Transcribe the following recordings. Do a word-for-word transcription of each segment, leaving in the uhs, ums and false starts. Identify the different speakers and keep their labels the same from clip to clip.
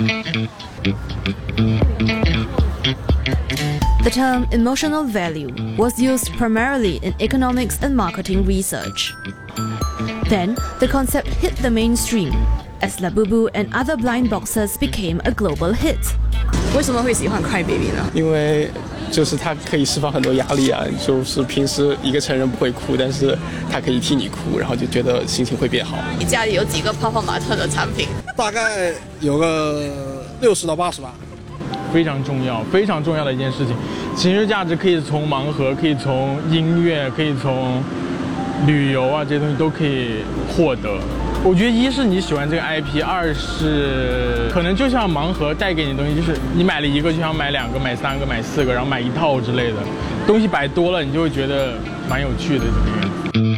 Speaker 1: The term emotional value was used primarily in economics and marketing research. Then, the concept hit the mainstream as Labubu and other blind boxers became a global hit.
Speaker 2: 为什么会喜欢 Cry Baby 呢？
Speaker 3: 因为就是它可以释放很多压力啊，就是平时一个成人不会哭，但是它可以替你哭，然后就觉得心情会变好。
Speaker 2: 你家里有几个泡泡玛特的产品？
Speaker 4: 大概有个六十到八十吧。
Speaker 5: 非常重要，非常重要的一件事情。情绪价值可以从盲盒，可以从音乐，可以从旅游啊这些东西都可以获得。我觉得一是你喜欢这个 I P， 二是可能就像盲盒带给你的东西，就是你买了一个就想买两个、买三个、买四个，然后买一套之类的东西摆多了，你就会觉得蛮有趣的这个样子。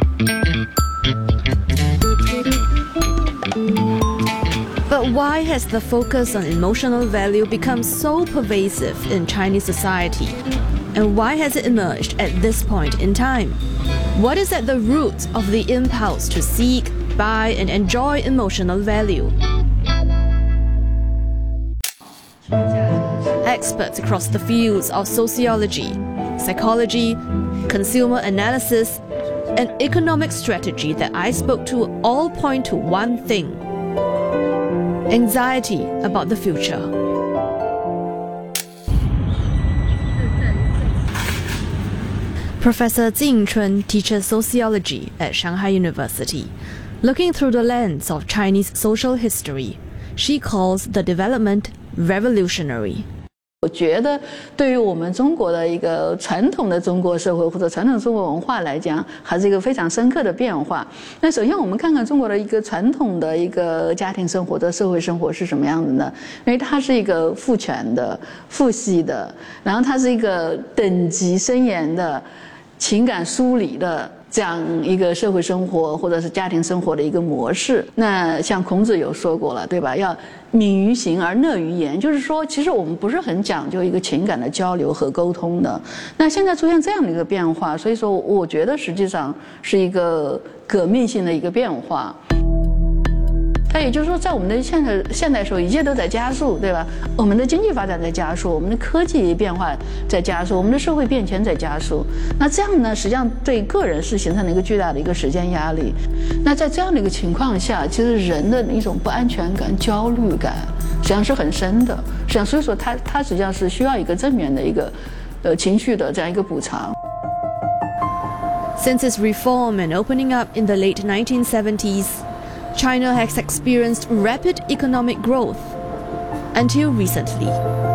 Speaker 1: But why has the focus on emotional value become so pervasive in Chinese society? And why has it emerged at this point in time? What is at the root of the impulse to seek, buy, and enjoy emotional value? Experts across the fields of sociology, psychology, consumer analysis, and economic strategy that I spoke to all point to one thing: anxiety about the future. Professor Jing Chun teaches sociology at Shanghai University. Looking through the lens of Chinese social history, she calls the development revolutionary.
Speaker 6: 我觉得，对于我们中国的一个传统的中国社会或者传统中国文化来讲，还是一个非常深刻的变化。那首先，我们看看中国的一个传统的一个家庭生活的社会生活是什么样的呢？因为它是一个父权的、父系的，然后它是一个等级森严的、情感疏离的。这样一个社会生活或者是家庭生活的一个模式，那像孔子有说过了，对吧？要敏于行而讷于言，就是说，其实我们不是很讲究一个情感的交流和沟通的。那现在出现这样的一个变化，所以说，我觉得实际上是一个革命性的一个变化。那也就是说，在我们的现代现代社会，一切都在加速，对吧？我们的经济发展在加速，我们的科技变化在加速，我们的社会变迁在加速。那这样呢，实际上对个人是形成了一个巨大的一个时间压力。那在这样的一个情况下，其实人的一种不安全感、焦虑感，实际上是很深的。实际上，所以说它它实际上是需要一个正面的一个呃情绪的这样一个补偿。
Speaker 1: Since its reform and opening up in the late nineteen seventies, China has experienced rapid economic growth until recently.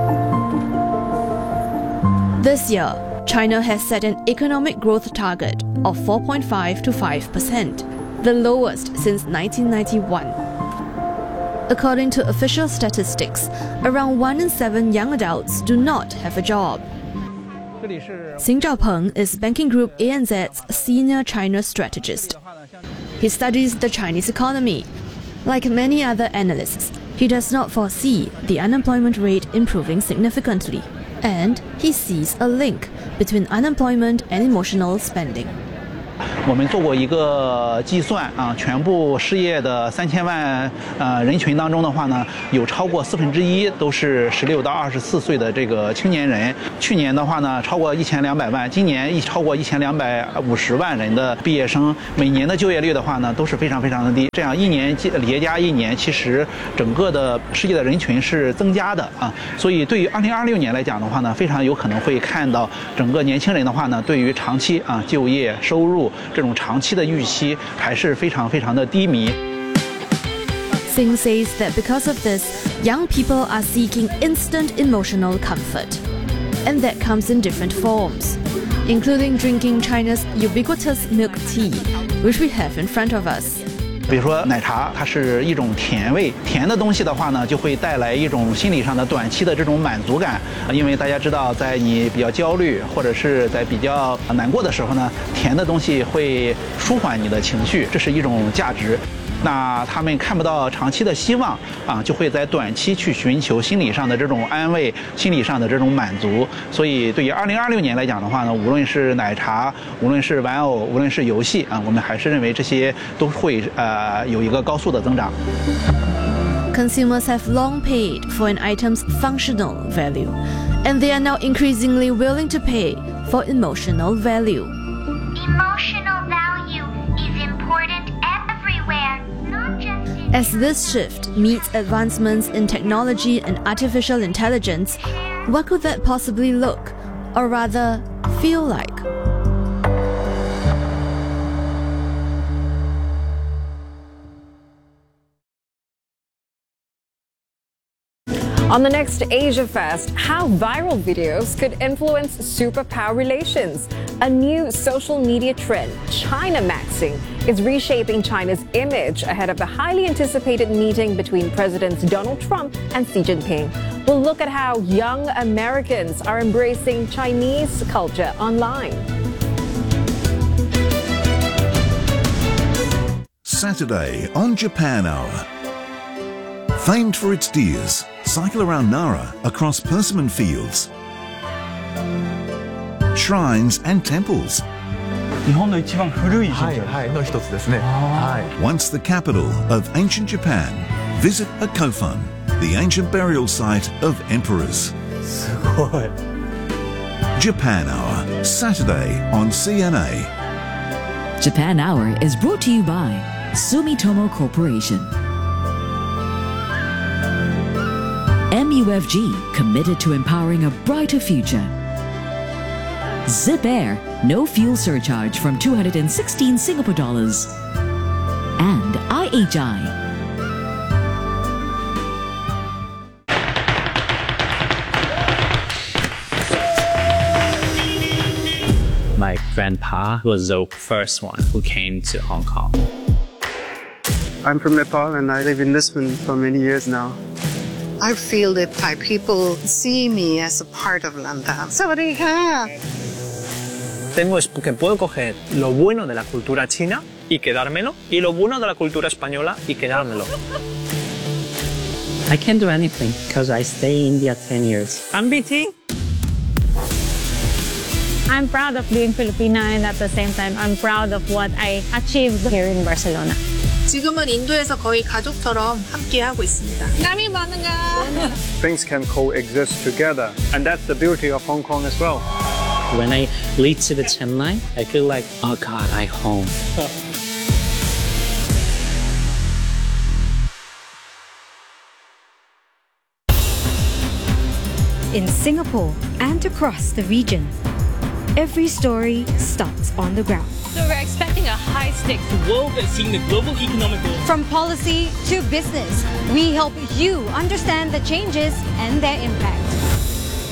Speaker 1: This year, China has set an economic growth target of four point five to five percent, the lowest since nineteen ninety-one. According to official statistics, around one in seven young adults do not have a job. Xing Zhaopeng is Banking Group A N Z's senior China strategist. He studies the Chinese economy. Like many other analysts, he does not foresee the unemployment rate improving significantly, and he sees a link between unemployment and emotional spending.
Speaker 7: 我们做过一个计算啊，全部失业的三千万呃人群当中的话呢，有超过四分之一都是十六到二十四岁的这个青年人。去年的话呢，超过一千两百万，今年一超过一千两百五十万人的毕业生，每年的就业率的话呢，都是非常非常的低。这样一年叠加一年，其实整个的失业的人群是增加的啊。所以对于二零二六年来讲的话呢，非常有可能会看到整个年轻人的话呢，对于长期啊就业收入。这种长期的预期还是非常非常的低迷。
Speaker 1: Singh says that because of this, young people are seeking instant emotional comfort, and that comes in different forms, including drinking China's ubiquitous milk tea, which we have in front of us.
Speaker 7: 比如说奶茶，它是一种甜味，甜的东西的话呢，就会带来一种心理上的短期的这种满足感。因为大家知道，在你比较焦虑或者是在比较难过的时候呢，甜的东西会舒缓你的情绪，这是一种价值。那他们看不到长期的希望啊，就会在短期去寻求心理上的这种安慰，心理上的这种满足。所以，对于二零二六年来讲的话呢，无论是奶茶，无论是玩偶，无论是游戏啊，我们还是认为这些都会呃有一个高速的增长。
Speaker 1: Consumers have long paid for an item's functional value, and they are now increasingly willing to pay for emotional value.
Speaker 8: Emotional value is important everywhere, not just in...
Speaker 1: As this shift meets advancements in technology and artificial intelligence, what could that possibly look, or rather, feel like?
Speaker 9: On the next Asia Fest, how viral videos could influence superpower relations. A new social media trend, China Maxing, is reshaping China's image ahead of the highly anticipated meeting between Presidents Donald Trump and Xi Jinping. We'll look at how young Americans are embracing Chinese culture online.
Speaker 10: Saturday on Japan Hour. Famed for its deers, cycle around Nara across persimmon fields, shrines and temples. Once the capital of ancient Japan, visit a Kofun, the ancient burial site of emperors. Japan Hour, Saturday on C N A.
Speaker 11: Japan Hour is brought to you by Sumitomo Corporation. M U F G, committed to empowering a brighter future. Zip Air, no fuel surcharge from two hundred sixteen Singapore dollars. And I H I.
Speaker 12: My grandpa was the first one who came to Hong Kong.
Speaker 13: I'm from Nepal and I live in Lisbon for many years now.
Speaker 14: I feel that Thai people see me as a part of Lantau. ¡Sawadee-ka!
Speaker 15: Tengo es que puedo coger lo bueno de la cultura china y quedármelo, y lo bueno de la cultura española y quedármelo.
Speaker 12: I can't do anything because I stay in India ten years.
Speaker 15: I'm B T.
Speaker 16: I'm proud of being Filipina, and at the same time, I'm proud of what I achieved here in Barcelona.
Speaker 17: 지금은 인도에서 거의 가족처럼 함께 하고 있습니다.
Speaker 16: 남이 많은가?
Speaker 13: Things can coexist together, and that's the beauty of Hong Kong as well.
Speaker 12: When I lead to the Chen line, I feel like, oh God, I'm home.
Speaker 18: In Singapore and across the region, every story starts on the ground.
Speaker 19: So we're expecting a high-stakes world that's seeing the global economic growth.
Speaker 18: From policy to business, we help you understand the changes and their impact.